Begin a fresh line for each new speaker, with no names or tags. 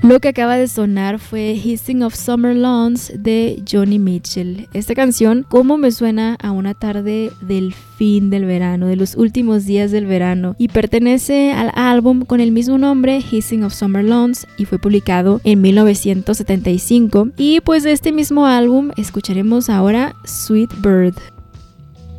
Lo que acaba de sonar fue Hissing of Summer Lawns de Joni Mitchell. Esta canción, ¿cómo me suena a una tarde del fin del verano, de los últimos días del verano? Y pertenece al álbum con el mismo nombre, Hissing of Summer Lawns, y fue publicado en 1975. Y pues de este mismo álbum escucharemos ahora Sweet Bird.